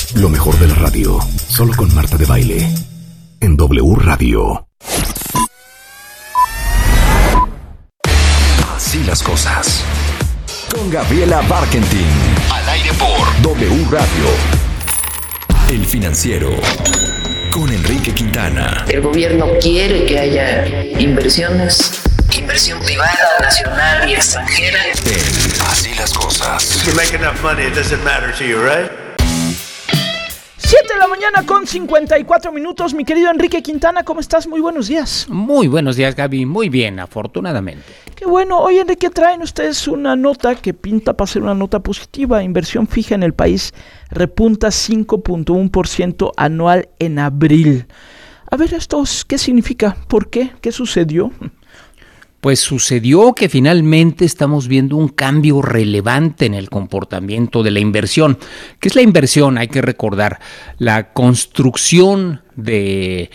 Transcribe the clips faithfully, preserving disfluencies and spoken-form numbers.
Lo mejor de la radio, solo con Marta de Baile, en W Radio. Así las cosas. Con Gabriela Barkentin. Al aire por W Radio. El Financiero. Con Enrique Quintana. El gobierno quiere que haya inversiones, inversión privada, nacional y extranjera. En Así las cosas. If you make enough money, it doesn't matter to you, right? siete de la mañana con cincuenta y cuatro minutos. Mi querido Enrique Quintana, ¿cómo estás? Muy buenos días. Muy buenos días, Gaby. Muy bien, afortunadamente. Qué bueno. Oye, Enrique, traen ustedes una nota que pinta para ser una nota positiva. Inversión fija en el país repunta cinco punto uno por ciento anual en abril. A ver, ¿esto qué significa? ¿Por qué? ¿Qué sucedió? Pues sucedió que finalmente estamos viendo un cambio relevante en el comportamiento de la inversión. ¿Qué es la inversión? Hay que recordar la construcción de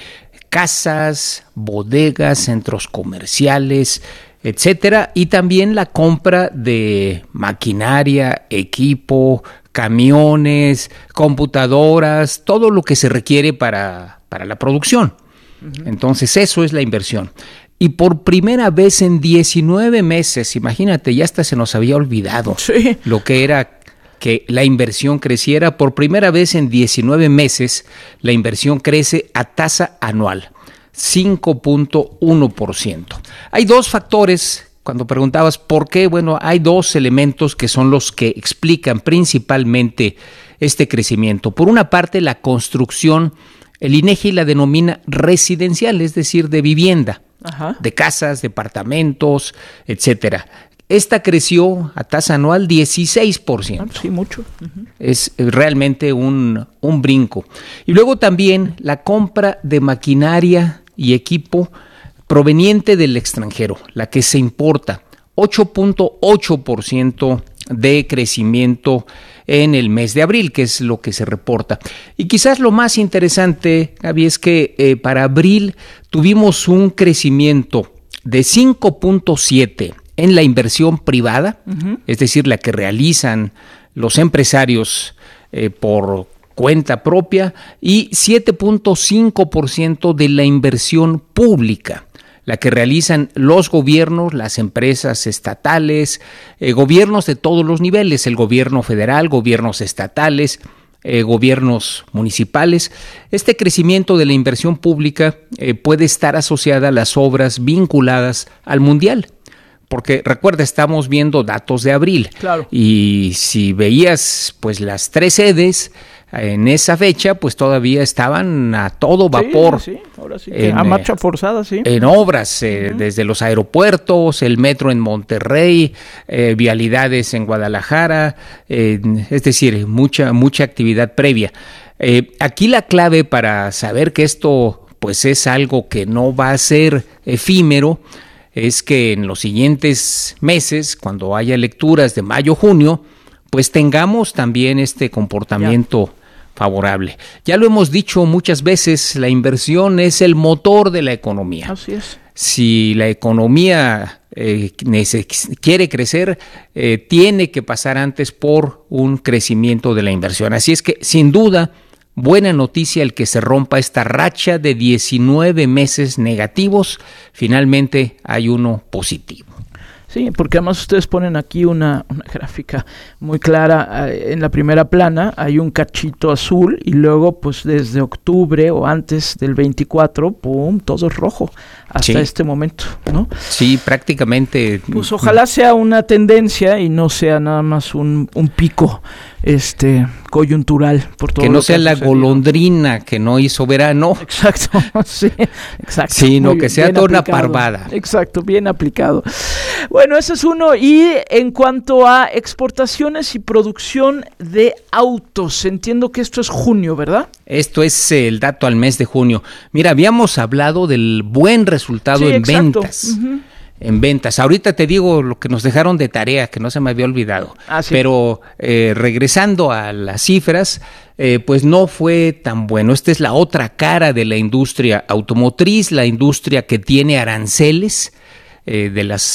casas, bodegas, centros comerciales, etcétera, y también la compra de maquinaria, equipo, camiones, computadoras, todo lo que se requiere para, para la producción. Uh-huh. Entonces, eso es la inversión. Y por primera vez en diecinueve meses, imagínate, ya hasta se nos había olvidado sí. lo que era que la inversión creciera. Por primera vez en diecinueve meses, la inversión crece a tasa anual, cinco punto uno por ciento. Hay dos factores, cuando preguntabas por qué, bueno, hay dos elementos que son los que explican principalmente este crecimiento. Por una parte, la construcción, el INEGI la denomina residencial, es decir, de vivienda. Ajá. De casas, departamentos, etcétera. Esta creció a tasa anual dieciséis por ciento. Ah, sí, mucho. Uh-huh. Es realmente un, un brinco. Y luego también la compra de maquinaria y equipo proveniente del extranjero, la que se importa, ocho punto ocho por ciento de crecimiento en el mes de abril, que es lo que se reporta. Y quizás lo más interesante, Gaby, es que eh, para abril tuvimos un crecimiento de cinco punto siete en la inversión privada, uh-huh. es decir, la que realizan los empresarios eh, por cuenta propia, y siete punto cinco por ciento de la inversión pública, la que realizan los gobiernos, las empresas estatales, eh, gobiernos de todos los niveles, el gobierno federal, gobiernos estatales, eh, gobiernos municipales. Este crecimiento de la inversión pública eh, puede estar asociada a las obras vinculadas al Mundial. Porque recuerda, estamos viendo datos de abril. Claro. Y si veías pues las tres sedes en esa fecha, pues todavía estaban a todo vapor. Sí, sí, ahora sí que en, a marcha forzada, sí. En obras, eh, uh-huh. desde los aeropuertos, el metro en Monterrey, eh, vialidades en Guadalajara, eh, es decir, mucha, mucha actividad previa. Eh, aquí la clave para saber que esto pues es algo que no va a ser efímero, es que en los siguientes meses, cuando haya lecturas de mayo, junio, pues tengamos también este comportamiento ya. favorable. Ya lo hemos dicho muchas veces, la inversión es el motor de la economía. Así es. Si la economía eh, quiere crecer, eh, tiene que pasar antes por un crecimiento de la inversión. Así es que, sin duda, buena noticia el que se rompa esta racha de diecinueve meses negativos. Finalmente hay uno positivo. Sí, porque además ustedes ponen aquí una, una gráfica muy clara. En la primera plana hay un cachito azul y luego pues desde octubre o antes del veinticuatro, pum, todo es rojo hasta sí. este momento, ¿no? Sí, prácticamente. Pues ojalá sea una tendencia y no sea nada más un, un pico este coyuntural por todo que no lo sea que la golondrina que no hizo verano. Exacto, sí, exacto. Sino Muy que sea toda una parvada. Exacto, bien aplicado. Bueno, ese es uno. Y en cuanto a exportaciones y producción de autos, entiendo que esto es junio, ¿verdad? Esto es el dato al mes de junio. Mira, habíamos hablado del buen resultado sí, en exacto. ventas. Uh-huh. En ventas. Ahorita te digo lo que nos dejaron de tarea, que no se me había olvidado. Ah, sí. Pero eh, regresando a las cifras, eh, pues no fue tan bueno. Esta es la otra cara de la industria automotriz, la industria que tiene aranceles, eh, de las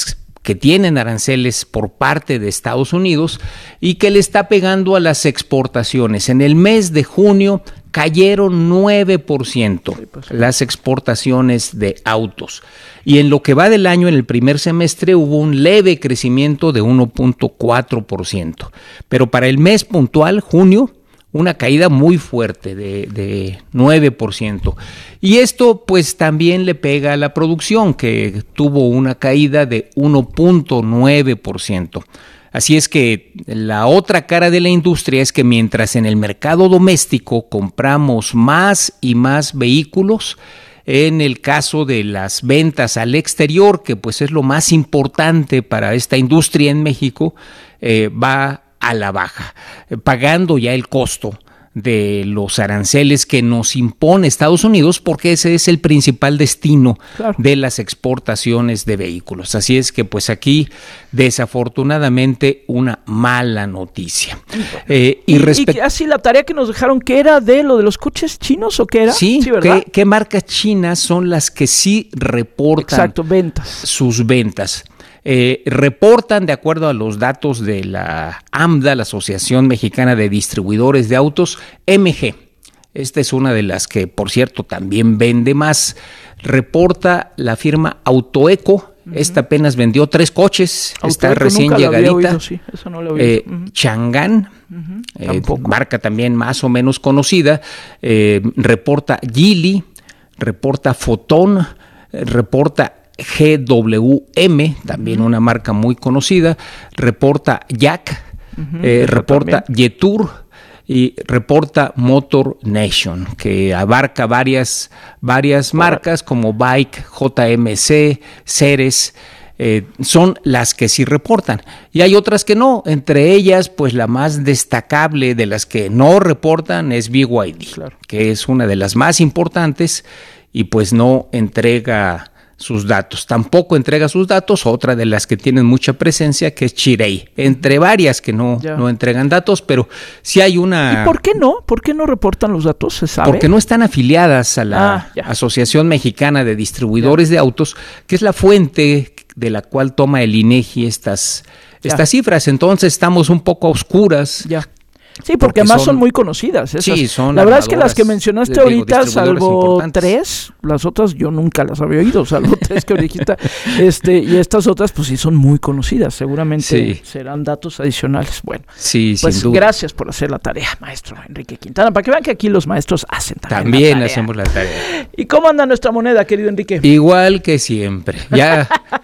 que tienen aranceles por parte de Estados Unidos y que le está pegando a las exportaciones. En el mes de junio cayeron nueve por ciento las exportaciones de autos. Y en lo que va del año, en el primer semestre, hubo un leve crecimiento de uno punto cuatro por ciento. Pero para el mes puntual, junio, una caída muy fuerte de, de nueve por ciento. Y esto pues también le pega a la producción, que tuvo una caída de uno punto nueve por ciento. Así es que la otra cara de la industria es que mientras en el mercado doméstico compramos más y más vehículos, en el caso de las ventas al exterior, que pues es lo más importante para esta industria en México, eh, va a la baja, pagando ya el costo de los aranceles que nos impone Estados Unidos, porque ese es el principal destino claro. de las exportaciones de vehículos. Así es que pues aquí desafortunadamente una mala noticia. Eh, y, y, respect- y así la tarea que nos dejaron, ¿qué era de lo de los coches chinos o qué era? Sí, sí ¿verdad? ¿qué, qué marcas chinas son las que sí reportan Exacto, ventas. sus ventas? Eh, reportan, de acuerdo a los datos de la AMDA, la Asociación Mexicana de Distribuidores de Autos, M G. Esta es una de las que, por cierto, también vende más. Reporta la firma Autoeco. Uh-huh. Esta apenas vendió tres coches. Autoeco está recién llegadita. Oído, sí. Eso no lo eh, uh-huh. Chang'an, uh-huh. eh, marca también más o menos conocida. Eh, reporta Geely, reporta Foton, eh, reporta G W M, también uh-huh. una marca muy conocida, reporta Jack, uh-huh, eh, reporta Jetour y reporta Motor Nation, que abarca varias, varias marcas como Bike, J M C, Ceres, eh, son las que sí reportan. Y hay otras que no, entre ellas, pues la más destacable de las que no reportan es B Y D, claro. que es una de las más importantes y pues no entrega sus datos. Tampoco entrega sus datos otra de las que tienen mucha presencia, que es Chery, entre varias que no, no entregan datos, pero sí hay una... ¿Y por qué no? ¿Por qué no reportan los datos? ¿Se sabe? Porque no están afiliadas a la ah, Asociación Mexicana de Distribuidores ya. de Autos, que es la fuente de la cual toma el INEGI estas, estas cifras. Entonces estamos un poco a oscuras. Ya. Sí, porque, porque además son, son muy conocidas esas. Sí, son la verdad es que las que mencionaste digo, ahorita, salvo tres, las otras yo nunca las había oído, salvo tres que dijiste, este, y estas otras pues sí son muy conocidas, seguramente sí. serán datos adicionales. Bueno, sí, pues sin duda. Gracias por hacer la tarea, maestro Enrique Quintana, para que vean que aquí los maestros hacen también, también la tarea. hacemos la tarea. ¿Y cómo anda nuestra moneda, querido Enrique? Igual que siempre, ya...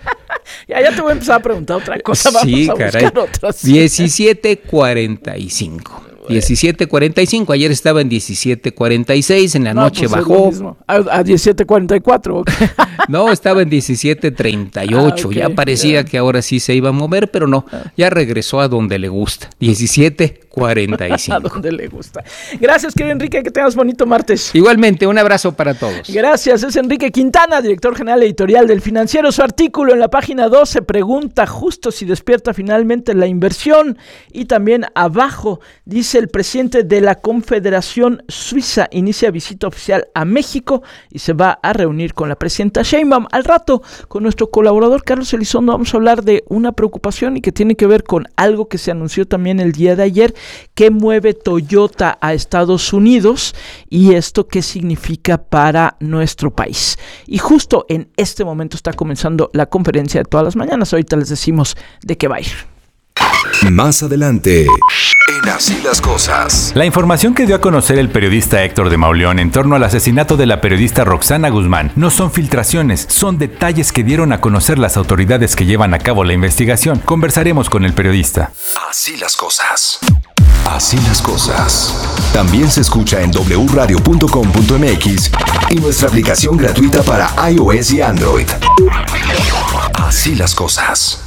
Ya, ya te voy a empezar a preguntar otra cosa. Vamos sí, a caray. buscar otras. diecisiete cuarenta y cinco. diecisiete cuarenta y cinco, ayer estaba en diecisiete cuarenta y seis, en la no, noche pues bajó. A, a diecisiete cuarenta y cuatro. Okay. No, estaba en diecisiete treinta y ocho, ah, okay. ya parecía yeah. que ahora sí se iba a mover, pero no, ya regresó a donde le gusta, diecisiete cuarenta y cinco. A donde le gusta. Gracias, querido Enrique, que tengas bonito martes. Igualmente, un abrazo para todos. Gracias, es Enrique Quintana, director general editorial del Financiero. Su artículo en la página dos se pregunta justo si despierta finalmente la inversión, y también abajo dice: el presidente de la Confederación Suiza inicia visita oficial a México y se va a reunir con la presidenta Sheinbaum. Al rato, con nuestro colaborador Carlos Elizondo, vamos a hablar de una preocupación y que tiene que ver con algo que se anunció también el día de ayer, que mueve Toyota a Estados Unidos, y esto qué significa para nuestro país. Y justo en este momento está comenzando la conferencia de todas las mañanas. Ahorita les decimos de qué va a ir. Más adelante, en Así las Cosas. La información que dio a conocer el periodista Héctor de Mauleón en torno al asesinato de la periodista Roxana Guzmán no son filtraciones, son detalles que dieron a conocer las autoridades que llevan a cabo la investigación. Conversaremos con el periodista. Así las Cosas. Así las Cosas. También se escucha en doble u radio punto com punto m x y nuestra aplicación gratuita para iOS y Android. Así las Cosas.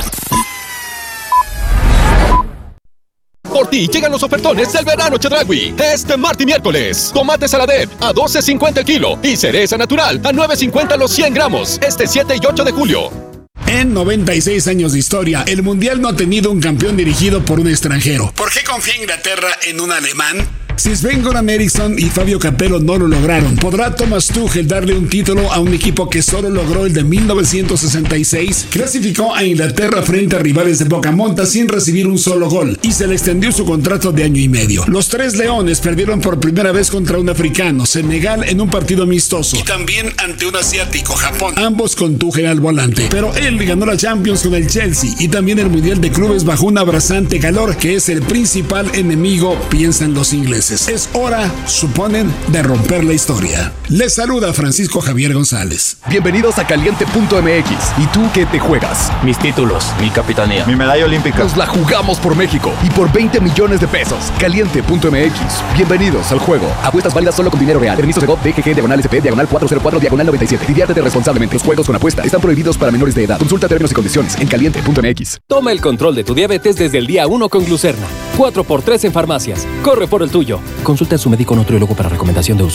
Por ti llegan los ofertones del verano Chedraui. Este martes y miércoles. Tomate Saladet a doce cincuenta el kilo y cereza natural a nueve cincuenta los cien gramos. Este siete y ocho de julio. En noventa y seis años de historia, el Mundial no ha tenido un campeón dirigido por un extranjero. ¿Por qué confía Inglaterra en un alemán? Si Sven-Goran Eriksson y Fabio Capello no lo lograron, ¿podrá Thomas Tuchel darle un título a un equipo que solo logró el de mil novecientos sesenta y seis? Clasificó a Inglaterra frente a rivales de Bocamontas sin recibir un solo gol y se le extendió su contrato de año y medio. Los tres leones perdieron por primera vez contra un africano, Senegal, en un partido amistoso, y también ante un asiático, Japón, ambos con Tuchel al volante. Pero él ganó la Champions con el Chelsea y también el Mundial de Clubes bajo un abrasante calor que es el principal enemigo, piensan los ingleses. Es hora, suponen, de romper la historia. Les saluda Francisco Javier González. Bienvenidos a Caliente punto M X. ¿Y tú qué te juegas? Mis títulos, mi capitanía, mi medalla olímpica. Nos la jugamos por México y por veinte millones de pesos. Caliente punto M X. Bienvenidos al juego. Apuestas válidas solo con dinero real. Permiso de G O V, D G G, diagonal S P, diagonal cuatro cero cuatro, diagonal noventa y siete. Diviértete responsablemente. Los juegos con apuesta están prohibidos para menores de edad. Consulta términos y condiciones en Caliente punto M X. Toma el control de tu diabetes desde el día uno con Glucerna. cuatro por tres en farmacias. Corre por el tuyo. Consulta a su médico nutriólogo para recomendación de uso.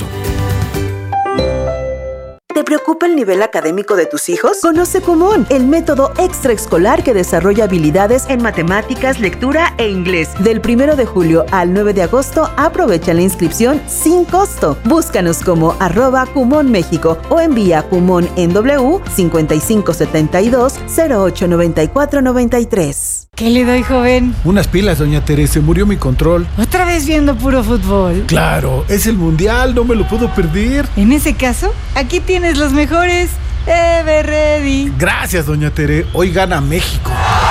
¿Te preocupa el nivel académico de tus hijos? Conoce Kumon, el método extraescolar que desarrolla habilidades en matemáticas, lectura e inglés. Del primero de julio al nueve de agosto, aprovecha la inscripción sin costo. Búscanos como arroba Kumon México o envía Kumon en W cincuenta y cinco setenta y dos, cero ocho noventa y cuatro noventa y tres. ¿Qué le doy, joven? Unas pilas, doña Teresa, murió mi control. ¿Otra vez viendo puro fútbol? Claro, es el mundial, no me lo puedo perder. En ese caso, aquí tienes los mejores. Ever Ready. Gracias, doña Tere, hoy gana México.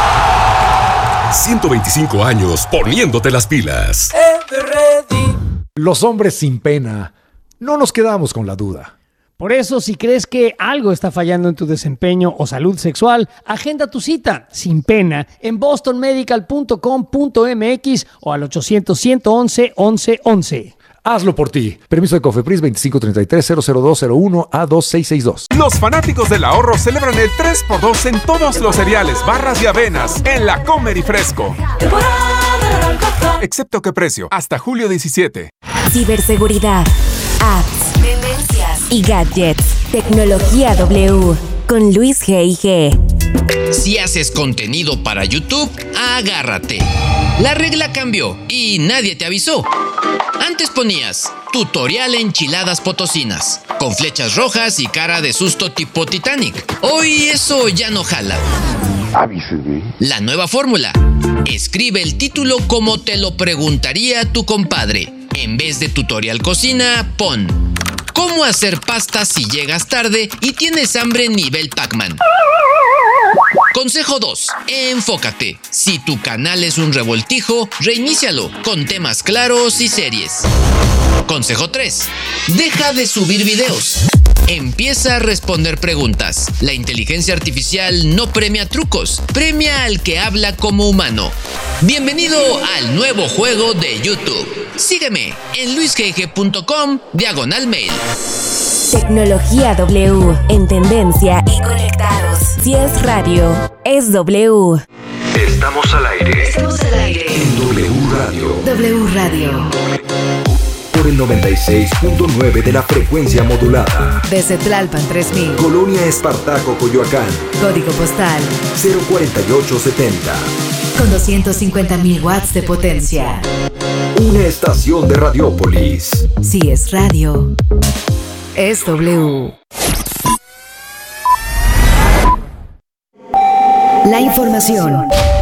ciento veinticinco años poniéndote las pilas. Ever Ready. Los hombres sin pena, no nos quedamos con la duda. Por eso, si crees que algo está fallando en tu desempeño o salud sexual, agenda tu cita sin pena en boston medical punto com punto m x o al ochocientos, ciento once, once once. Hazlo por ti. Permiso de Cofepris veinticinco treinta y tres, cero cero dos cero uno A dos seis seis dos. Los fanáticos del ahorro celebran el tres por dos en todos los cereales, barras y avenas en la Comer y Fresco. Excepto qué precio, hasta julio diecisiete. Ciberseguridad, apps, tendencias y gadgets. Tecnología W con Luis G I G. Si haces contenido para YouTube, agárrate. La regla cambió y nadie te avisó. Antes ponías tutorial enchiladas potosinas, con flechas rojas y cara de susto tipo Titanic. Hoy eso ya no jala. La nueva fórmula. Escribe el título como te lo preguntaría tu compadre. En vez de tutorial cocina, pon ¿cómo hacer pasta si llegas tarde y tienes hambre nivel Pac-Man? Consejo dos. Enfócate. Si tu canal es un revoltijo, reinícialo con temas claros y series. Consejo tres. Deja de subir videos. Empieza a responder preguntas. La inteligencia artificial no premia trucos, premia al que habla como humano. Bienvenido al nuevo juego de YouTube. Sígueme en luis g g punto com diagonal mail. Tecnología W, en tendencia y conectados. Si es radio, es W. Estamos al aire. Estamos al aire. En W Radio. W Radio. Por el noventa y seis punto nueve de la frecuencia modulada. Desde Tlalpan tres mil. Colonia Espartaco, Coyoacán. Código postal cero cuarenta y ocho setenta. Con doscientos cincuenta mil watts de potencia. Una estación de Radiópolis. Si es radio, es W. La información